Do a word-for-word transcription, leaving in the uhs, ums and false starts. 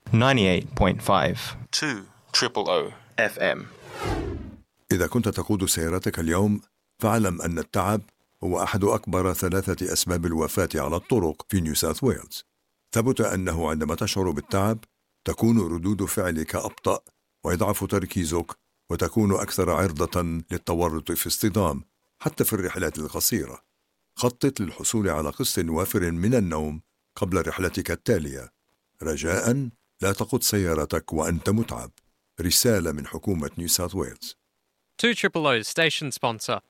ninety-eight point five two triple O إف إم. إذا كنت تقود سيارتك اليوم فاعلم أن التعب هو أحد أكبر ثلاثة أسباب الوفاة على الطرق في نيو ساوث ويلز. ثبت أنه عندما تشعر بالتعب تكون ردود فعلك أبطأ ويضعف تركيزك وتكون أكثر عرضة للتورط في اصطدام حتى في الرحلات القصيرة. خطط للحصول على قسط وافر من النوم قبل رحلتك التالية. رجاءً لا تقود سيارتك وأنت متعب. رسالة من حكومة نيو ساوث ويلز. two triple O's station sponsor.